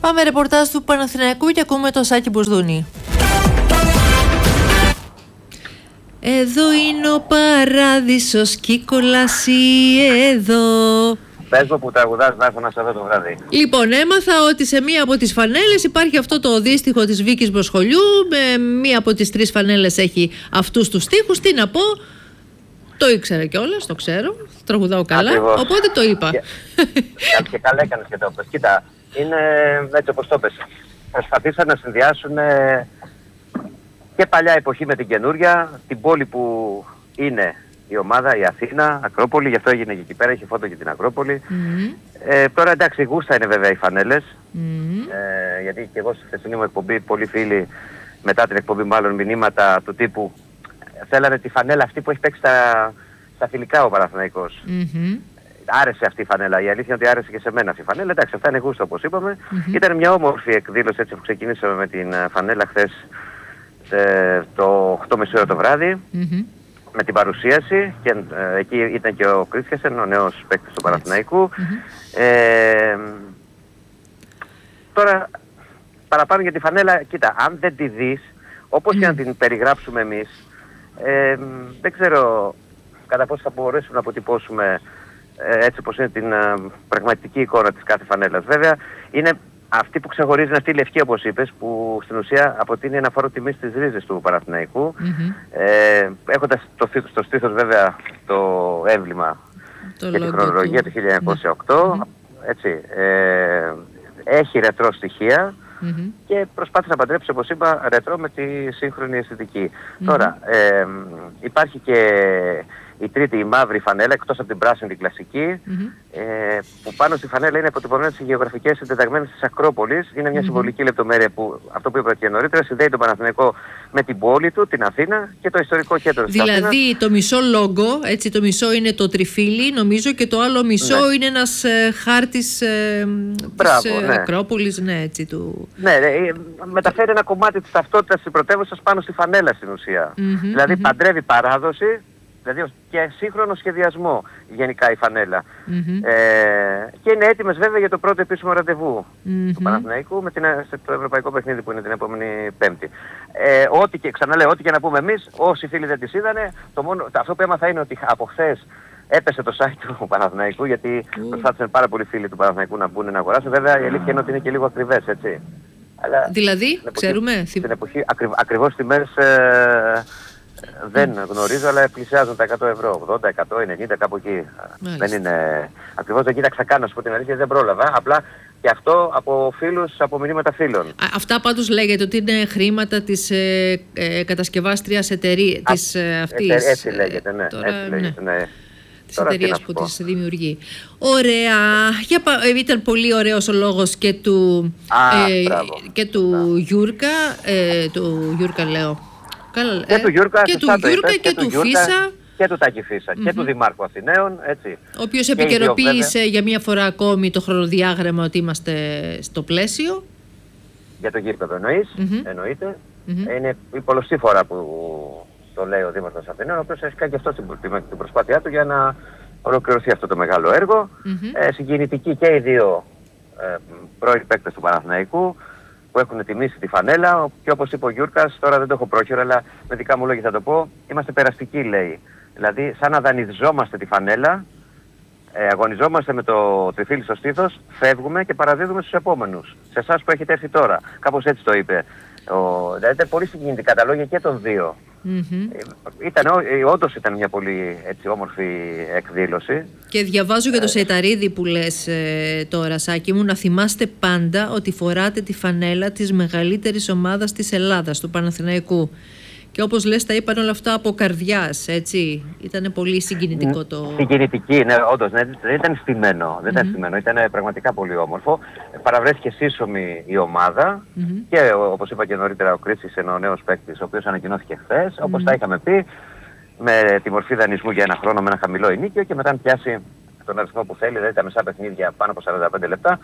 Πάμε ρεπορτάζ του Παναθηναϊκού και ακούμε τον Σάκη Μπουσδούνη. Εδώ είναι ο παράδεισος κι η κόλαση εδώ. Πες μου που τραγουδάς να έρθω να σε δω το βράδυ. Λοιπόν, έμαθα ότι σε μία από τις φανέλες υπάρχει αυτό το δίστιχο της Βίκης Μποσχολιού. Μία από τις 3 φανέλες έχει αυτούς τους στίχους. Τι να πω, το ήξερα κιόλας, το ξέρω. Τραγουδάω καλά, ακριβώς. Οπότε το είπα. Και καλά έκανες και το είπες. Κοίτα, είναι έτσι όπως το είπες. Προσπαθήσαν να συνδυάσουν και παλιά εποχή με την καινούρια, την πόλη που είναι η ομάδα, η Αθήνα, Ακρόπολη, γι' αυτό έγινε και εκεί πέρα, είχε φώτο και την Ακρόπολη. Τώρα εντάξει, γούστα είναι βέβαια οι φανέλες, γιατί και εγώ στη χθεσινή μου εκπομπή, πολλοί φίλοι μετά την εκπομπή μάλλον μηνύματα του τύπου θέλανε τη φανέλα αυτή που έχει παίξει στα φιλικά ο Παναθηναϊκός. Άρεσε αυτή η φανέλα, η αλήθεια είναι ότι άρεσε και σε μένα αυτή η φανέλα. Εντάξει, αυτά είναι γούστα όπως είπαμε. Ήταν μια όμορφη εκδήλωση έτσι που ξεκινήσαμε με την φανέλα χθες το 8 μεσόωρα το βράδυ. Με την παρουσίαση και εκεί ήταν και ο Κρίστιανσεν, ο νέος παίκτης του Παναθηναϊκού. Τώρα παραπάνω για τη φανέλα, κοίτα, αν δεν τη δεις, όπως και να την περιγράψουμε εμείς, δεν ξέρω κατά πόσο θα μπορέσουμε να αποτυπώσουμε έτσι όπως είναι την πραγματική εικόνα της κάθε φανέλας. Βέβαια, είναι αυτή που ξεχωρίζει είναι αυτή η λευκή όπως είπες, που στην ουσία αποτείνει ένα φόρο τιμή στις ρίζες του Παναθηναϊκού, έχοντας στο στήθος βέβαια το έμβλημα και τη χρονολογία του 1908, έτσι, έχει ρετρό στοιχεία και προσπάθησε να παντρέψει όπως είπα ρετρό με τη σύγχρονη αισθητική. Τώρα υπάρχει και η τρίτη, η μαύρη φανέλα, εκτός από την πράσινη την κλασική, που πάνω στη φανέλα είναι αποτυπωμένες οι γεωγραφικές συντεταγμένες της Ακρόπολης. Είναι μια συμβολική λεπτομέρεια που, αυτό που είπα και νωρίτερα, συνδέει τον Παναθηναϊκό με την πόλη του, την Αθήνα και το ιστορικό κέντρο της Αθήνας. Δηλαδή το μισό λόγο, έτσι, το μισό είναι το τριφύλι νομίζω και το άλλο μισό είναι ένας χάρτης της Ακρόπολης, έτσι, του... μεταφέρει ένα κομμάτι της ταυτότητας της πρωτεύουσας πάνω στη φανέλα στην ουσία. Δηλαδή παντρεύει παράδοση, δηλαδή και σύγχρονο σχεδιασμό γενικά η φανέλα. Και είναι έτοιμες βέβαια για το πρώτο επίσημο ραντεβού του Παναθηναϊκού με το ευρωπαϊκό παιχνίδι που είναι την επόμενη Πέμπτη. Ό,τι και ξαναλέω, ό,τι και να πούμε εμείς, όσοι φίλοι δεν τις είδανε, αυτό που έμαθα είναι ότι από χθες έπεσε το site του Παναθηναϊκού, γιατί προσπάθησαν πάρα πολλοί φίλοι του Παναθηναϊκού να μπουν να αγοράσουν. Βέβαια η αλήθεια είναι ότι είναι και λίγο ακριβές, έτσι. Αλλά δηλαδή, ξέρουμε. Στην εποχή ακριβώς τιμές δεν γνωρίζω, αλλά πλησιάζουν τα 100 ευρώ, 80, 100, 90, κάπου εκεί. Δεν είναι ακριβώς, δεν κοίταξα καν να σου πω την αλήθεια, δεν πρόλαβα. Απλά και αυτό από φίλους, από μηνύματα φίλων. Αυτά πάντως λέγεται ότι είναι χρήματα της κατασκευάστριας εταιρείας αυτής. Έτσι λέγεται, ναι. Τώρα, έτσι λέγεται, ναι. Της εταιρείας που τις δημιουργεί. Ωραία. Ήταν πολύ ωραίος ο λόγος και του Γιούρκα. Του Γιούρκα λέω. Και του Γιούρκα και του Φίσα. Και του Τάκη Φίσα και του Δημάρχου Αθηναίων, έτσι. Ο οποίος επικαιροποίησε για μία φορά ακόμη το χρονοδιάγραμμα ότι είμαστε στο πλαίσιο. Για το γήπεδο εννοείται. Είναι η πολλωστή φορά που το λέει ο Δήμαρχος Αθηναίων, ο οποίος έχει κάνει και αυτό την προσπάθειά του για να ολοκληρωθεί αυτό το μεγάλο έργο. Συγκινητικοί και οι δύο πρώην παίκτες του Παναθηναϊκού, που έχουν τιμήσει τη φανέλα, και όπως είπε ο Γιούρκας, τώρα δεν το έχω πρόχειρο, αλλά με δικά μου λόγια θα το πω, είμαστε περαστικοί, λέει. Δηλαδή, σαν να δανειζόμαστε τη φανέλα, αγωνιζόμαστε με το τριφύλι στο στήθος, φεύγουμε και παραδίδουμε στους επόμενους. Σε εσάς που έχετε έρθει τώρα. Κάπως έτσι το είπε. Δηλαδή, ήταν πολύ συγκινητικά τα λόγια και των δύο. Όντως ήταν μια πολύ έτσι, όμορφη εκδήλωση. Και διαβάζω για το Σεϊταρίδη που λες τώρα, Σάκη μου, να θυμάστε πάντα ότι φοράτε τη φανέλα της μεγαλύτερης ομάδας της Ελλάδας, του Παναθηναϊκού. Και όπως λες, τα είπαν όλα αυτά από καρδιάς, έτσι. Ήταν πολύ συγκινητικό το... Συγκινητική, ναι, όντως. Ναι, δεν ήταν στημένο. Δεν ήταν στημένο. Ήταν πραγματικά πολύ όμορφο. Παραβρέθηκε σύσσωμη η ομάδα. Και όπως είπα και νωρίτερα, ο Κρίσης είναι ο νέος παίκτης, ο οποίος ανακοινώθηκε χθες. Όπως τα είχαμε πει, με τη μορφή δανεισμού για ένα χρόνο με ένα χαμηλό ενίκιο και μετά αν πιάσει τον αριθμό που θέλει, δηλαδή τα μισά παιχνίδια πάνω από 45 λεπτά,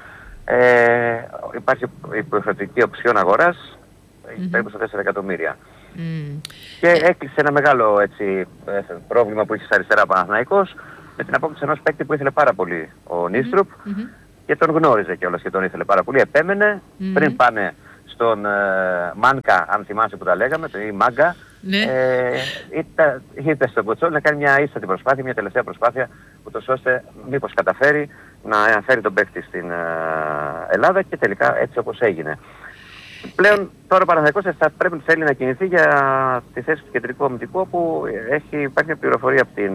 υπάρχει η προεφερτική οψιόν αγοράς περίπου στα 4 εκατομμύρια. Και έκλεισε ένα μεγάλο έτσι, πρόβλημα που είχε στα αριστερά ο Παναθηναϊκός με την απόκτηση ενός παίκτη που ήθελε πάρα πολύ ο Νίστρουπ και τον γνώριζε κιόλας και τον ήθελε πάρα πολύ. Επέμενε πριν πάνε στον Μάνκα, αν θυμάσαι που τα λέγαμε, ή Μάγκα, ήρθε στον Κοτσόλη να κάνει μια ίστατη προσπάθεια, μια τελευταία προσπάθεια, ούτως ώστε μήπως καταφέρει να φέρει τον παίκτη στην Ελλάδα, και τελικά έτσι όπως έγινε. Πλέον τώρα ο Παναθηναϊκός θέλει να κινηθεί για τη θέση του κεντρικού αμυντικού, όπου υπάρχει μια πληροφορία από την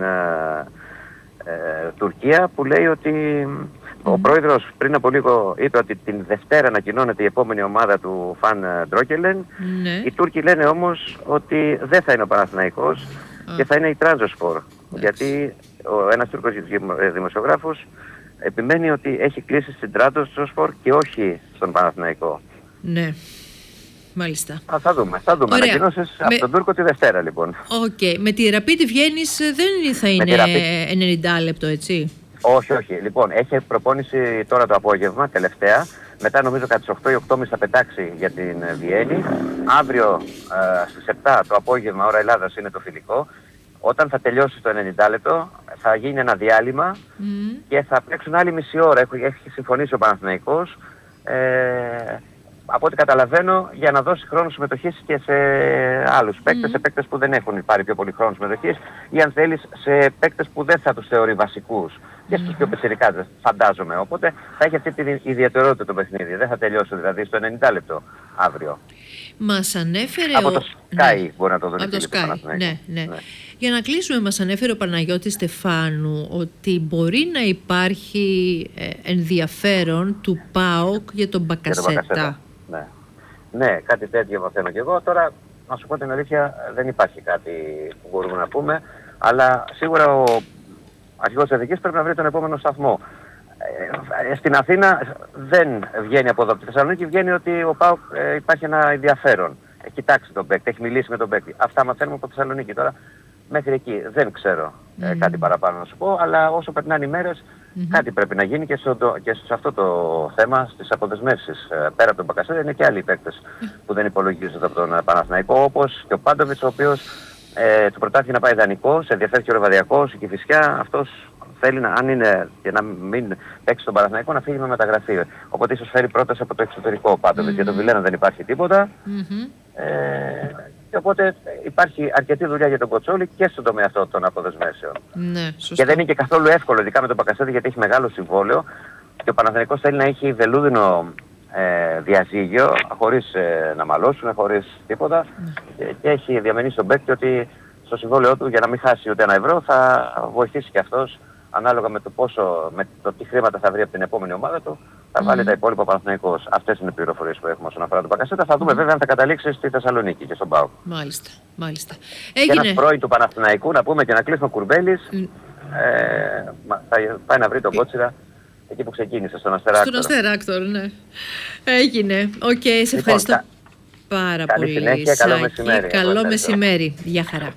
Τουρκία που λέει ότι ο πρόεδρος πριν από λίγο είπε ότι την Δευτέρα ανακοινώνεται η επόμενη ομάδα του Φαν Ντρόκελεν. Οι Τούρκοι λένε όμως ότι δεν θα είναι ο Παναθηναϊκός και θα είναι η Τράντζοσπορ. Γιατί ένας Τούρκος δημοσιογράφος επιμένει ότι έχει κλείσει στην Τράντζοσπορ και όχι στον Παναθηναϊκό. Ναι. Μάλιστα. Θα δούμε. Ανακοινώσεις από τον Τούρκο τη Δευτέρα, λοιπόν. Με τη Ραπίτη Βιέννης δεν θα είναι 90 λεπτό, έτσι? Όχι. Λοιπόν, έχει προπόνηση τώρα το απόγευμα, τελευταία. Μετά νομίζω κατά τις 8 ή 8.30 θα πετάξει για την Βιέννη. Αύριο στις 7 το απόγευμα, ώρα Ελλάδας, είναι το φιλικό. Όταν θα τελειώσει το 90 λεπτό θα γίνει ένα διάλειμμα και θα παίξουν άλλη μισή ώρα. Έχει συμφωνήσει ο Παναθηναϊκός. Από ό,τι καταλαβαίνω, για να δώσει χρόνο συμμετοχής και σε άλλους παίκτες, σε παίκτες που δεν έχουν πάρει πιο πολύ χρόνο συμμετοχής, ή αν θέλεις σε παίκτες που δεν θα τους θεωρεί βασικούς, και στους πιο πεσερικάδες, φαντάζομαι. Οπότε θα έχει αυτή την ιδιαιτερότητα το παιχνίδι. Δεν θα τελειώσει δηλαδή στο 90 λεπτό αύριο. Μας ανέφερε από το Sky μπορεί να το δει. Από το Sky, ναι. Για να κλείσουμε, μας ανέφερε ο Παναγιώτης Στεφάνου ότι μπορεί να υπάρχει ενδιαφέρον του ΠΑΟΚ για τον Μπακασέτα. Ναι, κάτι τέτοιο μαθαίνω και εγώ. Τώρα, να σου πω την αλήθεια, δεν υπάρχει κάτι που μπορούμε να πούμε, αλλά σίγουρα ο αρχηγός της Εθνικής πρέπει να βρει τον επόμενο σταθμό. Στην Αθήνα δεν βγαίνει από εδώ. Από τη Θεσσαλονίκη βγαίνει ότι ο ΠΑΟΚ υπάρχει ένα ενδιαφέρον. Κοιτάξει τον παίκτη, έχει μιλήσει με τον παίκτη. Αυτά μαθαίνουμε από τη Θεσσαλονίκη. Τώρα μέχρι εκεί δεν ξέρω κάτι παραπάνω να σου πω, αλλά όσο περνάνε οι μέρες κάτι πρέπει να γίνει και σε αυτό το θέμα, στις αποδεσμεύσεις. Πέρα από τον Μπακασέτα είναι και άλλοι παίκτες που δεν υπολογίζονται από τον Παναθηναϊκό, όπως και ο Πάντοβιτς, ο οποίος του προτάθηκε να πάει δανεικό, σε ενδιαφέρει και ο Ρεβαδιακός, η Κηφισιά. Αυτός θέλει αν είναι και να μην παίξει τον Παναθηναϊκό, να φύγει με μεταγραφή. Οπότε ίσως φέρει πρόταση από το εξωτερικό ο Πάντοβιτς. Για τον Βιλένα δεν υπάρχει τίποτα. Και οπότε υπάρχει αρκετή δουλειά για τον Κοτσόλη και στον τομέα αυτό των αποδεσμεύσεων. Ναι, σωστά. Και δεν είναι και καθόλου εύκολο, ειδικά με τον Μπακασέτα, γιατί έχει μεγάλο συμβόλαιο και ο Παναθηναϊκός θέλει να έχει βελούδινο διαζύγιο, χωρίς να μαλώσουν, χωρίς τίποτα. Και έχει διαμενήσει στον παίκτη ότι στο συμβόλαιό του, για να μην χάσει ούτε ένα ευρώ, θα βοηθήσει και αυτός ανάλογα με το τι χρήματα θα βρει από την επόμενη ομάδα του, θα βάλει τα υπόλοιπα Παναθηναϊκός. Αυτές είναι οι πληροφορίες που έχουμε όσον αφορά τον Μπακασέτα. Θα δούμε βέβαια αν θα καταλήξει στη Θεσσαλονίκη και στον ΠΑΟΚ. Μάλιστα. Και ένας πρώην του Παναθηναϊκού, να πούμε και να κλείσουμε, Κουρμπέλης, θα πάει να βρει τον Κότσιρα εκεί που ξεκίνησε, στον Αστεράκτορ. Στον Αστεράκτορ, ναι. Έγινε. Σε ευχαριστώ πάρα πολύ. Συνέχεια, καλό μεσημέρι. Καλό μεσημέρι. Γεια χαρά.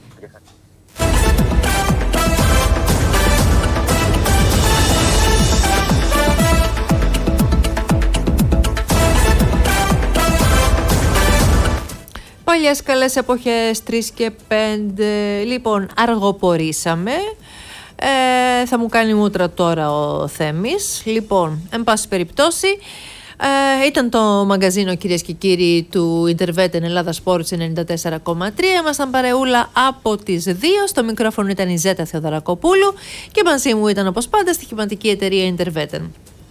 Παλιές καλές εποχές, 3 και 5. Λοιπόν, αργοπορήσαμε. Θα μου κάνει μούτρα τώρα ο Θέμης. Λοιπόν, εν πάση περιπτώσει, ήταν το μαγκαζίνο, κυρίες και κύριοι, του Interveten Ελλάδα Sports 94,3. Ήμασταν παρεούλα από τις 2. Στο μικρόφωνο ήταν η Ζέτα Θεοδωρακοπούλου και μαζί μου ήταν, όπως πάντα, στοιχηματική εταιρεία Interveten.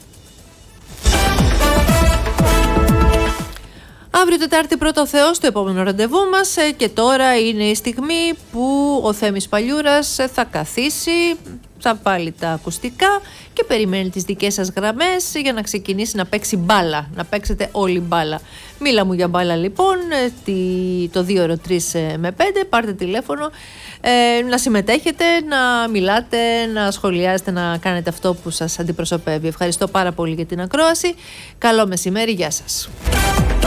Αύριο Τετάρτη πρώτο Θεός, το επόμενο ραντεβού μας, και τώρα είναι η στιγμή που ο Θέμης Παλιούρας θα καθίσει, θα βάλει τα ακουστικά και περιμένει τις δικές σας γραμμές για να ξεκινήσει να παίξει μπάλα, να παίξετε όλοι μπάλα. Μίλα μου για μπάλα λοιπόν, το 2-3 με 5, πάρτε τηλέφωνο, να συμμετέχετε, να μιλάτε, να σχολιάζετε, να κάνετε αυτό που σας αντιπροσωπεύει. Ευχαριστώ πάρα πολύ για την ακρόαση, καλό μεσημέρι, γεια σας.